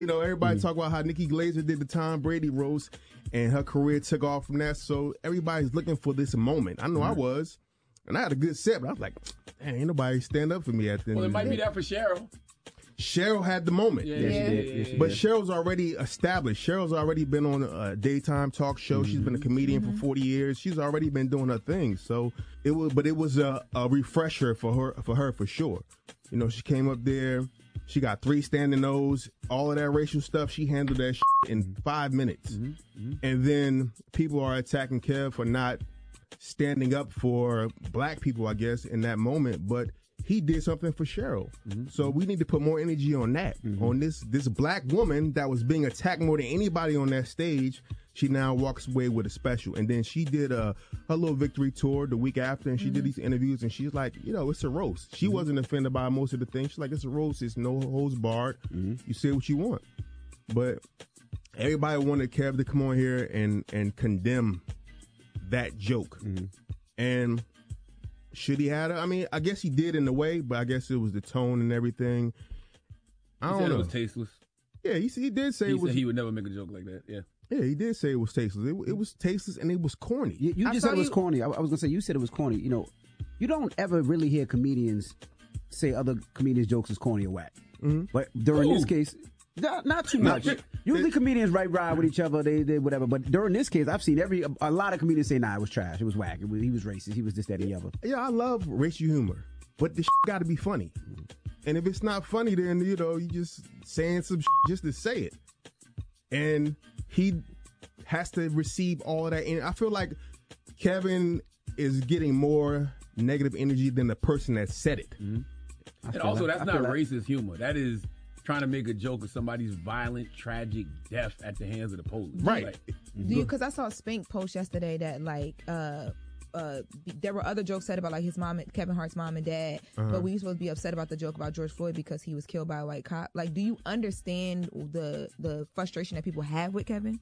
You know, everybody talk about how Nikki Glaser did the Tom Brady roast and her career took off from that. So everybody's looking for this moment. I know I was. And I had a good set, but I was like, man, ain't nobody stand up for me at the end. Well, it might be that for Cheryl. Cheryl had the moment. Yeah. But Cheryl's already established. Cheryl's already been on a daytime talk show. She's been a comedian for 40 years. She's already been doing her thing. So it was a refresher for her for sure. You know, she came up there. She got 3 standing O's, all of that racial stuff. She handled that in 5 minutes. And then people are attacking Kev for not standing up for black people, I guess, in that moment. But he did something for Cheryl. So we need to put more energy on that, on this black woman that was being attacked more than anybody on that stage. She now walks away with a special. And then she did her little victory tour the week after, and she did these interviews, and she's like, you know, it's a roast. She wasn't offended by most of the things. She's like, it's a roast. It's no holds barred. You say what you want. But everybody wanted Kev to come on here and condemn that joke. And should he have it? I mean, I guess he did in a way, but I guess it was the tone and everything. I don't know. It was tasteless. Yeah, he did say he would never make a joke like that. Yeah. Yeah, he did say it was tasteless. It was tasteless and it was corny. You just said it was corny. I was going to say, you said it was corny. You know, you don't ever really hear comedians say other comedians' jokes is corny or whack. But during this case, not too much. Usually comedians ride with each other, they whatever. But during this case, I've seen a lot of comedians say, nah, it was trash. It was whack. He was racist. He was this, that, and the other. Yeah, I love racial humor. But the got to be funny. And if it's not funny, then, you know, you just saying some just to say it. And he has to receive all of that. And I feel like Kevin is getting more negative energy than the person that said it. And also, that's not racist humor. That is trying to make a joke of somebody's violent, tragic death at the hands of the police. Right. Like, Because I saw a Spank post yesterday that, like, there were other jokes said about, like, his mom, Kevin Hart's mom and dad, but we were supposed to be upset about the joke about George Floyd because he was killed by a white cop. Like, do you understand the frustration that people have with Kevin?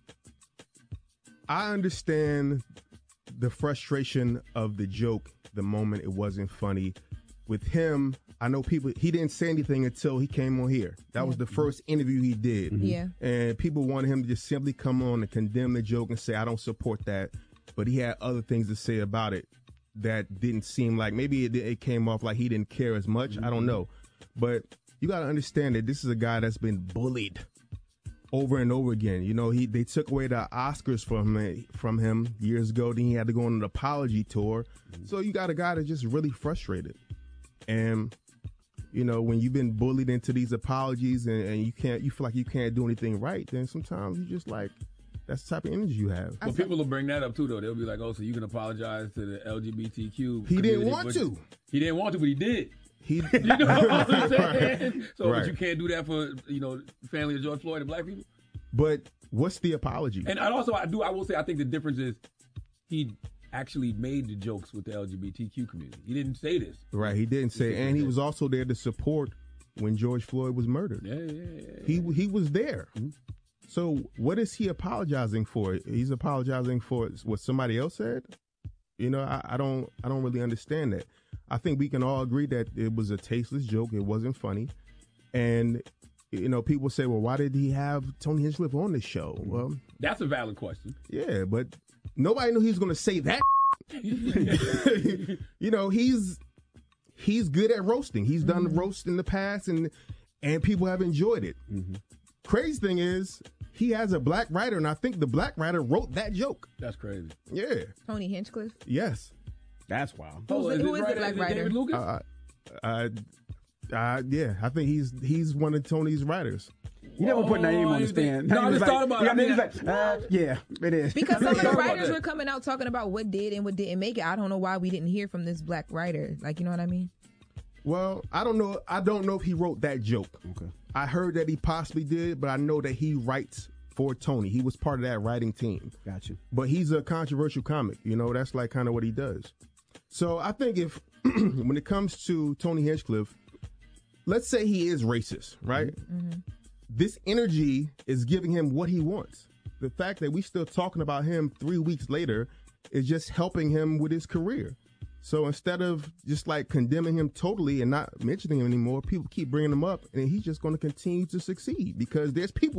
I understand the frustration of the joke the moment it wasn't funny. With him, I know people, he didn't say anything until he came on here. That was the first interview he did. Yeah. And people wanted him to just simply come on and condemn the joke and say, I don't support that. But he had other things to say about it that didn't seem like, maybe it came off like he didn't care as much. I don't know. But you got to understand that this is a guy that's been bullied over and over again. You know, they took away the Oscars from him years ago. Then he had to go on an apology tour. So you got a guy that's just really frustrated. And, you know, when you've been bullied into these apologies and you feel like you can't do anything right, then sometimes you just like, that's the type of energy you have. Well, people will bring that up too, though. They'll be like, oh, so you can apologize to the LGBTQ. He didn't want to. He didn't want to, but he did. You know what I'm saying? So, right. But you can't do that for, you know, family of George Floyd and black people? But what's the apology? And also, I will say, I think the difference is he actually made the jokes with the LGBTQ community. He didn't say this. Right, he didn't say, and he was also there to support when George Floyd was murdered. Yeah. He was there. So what is he apologizing for? He's apologizing for what somebody else said? You know, I don't really understand that. I think we can all agree that it was a tasteless joke. It wasn't funny. And, you know, people say, well, why did he have Tony Hinchcliffe on the show? Well, that's a valid question. Yeah, but nobody knew he was going to say that. You know, he's good at roasting. He's done roast in the past, and people have enjoyed it. Crazy thing is, he has a black writer, and I think the black writer wrote that joke. That's crazy. Yeah. Tony Hinchcliffe? Yes. That's wild. Who is the black writer? David Lucas? Yeah, I think he's one of Tony's writers. You never put Naeem on the stand. No, I just thought about it. Yeah, it is. Because some of the writers were coming out talking about what did and what didn't make it. I don't know why we didn't hear from this black writer. Like, you know what I mean? Well, I don't know if he wrote that joke. Okay. I heard that he possibly did, but I know that he writes for Tony. He was part of that writing team. Got you. But he's a controversial comic. You know, that's like kind of what he does. So I think if, when it comes to Tony Hinchcliffe, let's say he is racist, right? This energy is giving him what he wants. The fact that we still talking about him 3 weeks later is just helping him with his career. So instead of just like condemning him totally and not mentioning him anymore, people keep bringing him up, and he's just going to continue to succeed because there's people